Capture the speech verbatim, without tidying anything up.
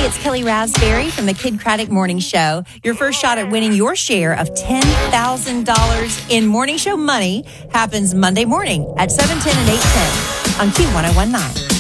it's Kelly Raspberry from the Kid Craddock Morning Show. Your first shot at winning your share of ten thousand dollars in Morning Show money happens Monday morning at seven ten and eight ten on Q one oh one nine.